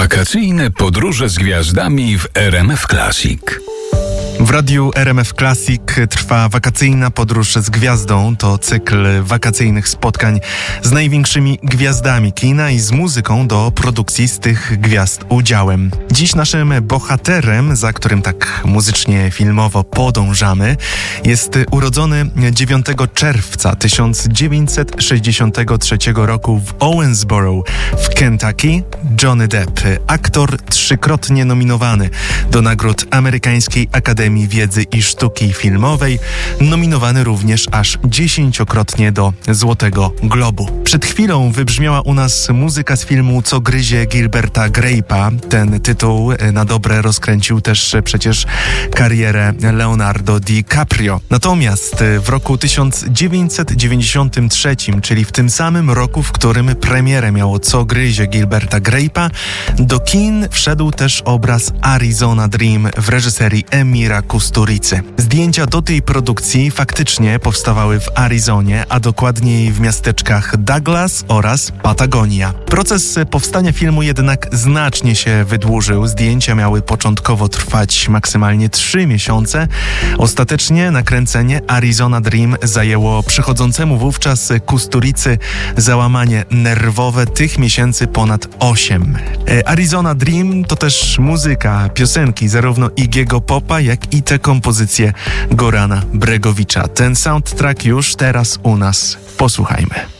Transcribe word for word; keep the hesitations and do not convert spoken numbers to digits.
Wakacyjne podróże z gwiazdami w R M F Classic. W radiu R M F Classic trwa wakacyjna podróż z gwiazdą. To cykl wakacyjnych spotkań z największymi gwiazdami kina i z muzyką do produkcji z tych gwiazd udziałem. Dziś naszym bohaterem, za którym tak muzycznie, filmowo podążamy, jest urodzony dziewiątego czerwca tysiąc dziewięćset sześćdziesiątego trzeciego roku w Owensboro w Kentucky Johnny Depp, aktor trzykrotnie nominowany do nagród Amerykańskiej Akademii Wiedzy i Sztuki Filmowej, nominowany również aż dziesięciokrotnie do Złotego Globu. Przed chwilą wybrzmiała u nas muzyka z filmu Co gryzie Gilberta Grape'a. Ten tytuł na dobre rozkręcił też przecież karierę Leonardo DiCaprio. Natomiast w roku tysiąc dziewięćset dziewięćdziesiątym trzecim, czyli w tym samym roku, w którym premierę miało Co gryzie Gilberta Grape'a, do kin wszedł też obraz Arizona Dream w reżyserii Emira Kusturicy. Zdjęcia do tej produkcji faktycznie powstawały w Arizonie, a dokładniej w miasteczkach Douglas oraz Patagonia. Proces powstania filmu jednak znacznie się wydłużył. Zdjęcia miały początkowo trwać maksymalnie trzy miesiące. Ostatecznie nakręcenie Arizona Dream zajęło przychodzącemu wówczas Kusturicy załamanie nerwowe tych miesięcy ponad osiem. Arizona Dream to też muzyka, piosenki zarówno Iggy'ego Popa, jak i te kompozycje Gorana Bregowicza. Ten soundtrack już teraz u nas. Posłuchajmy.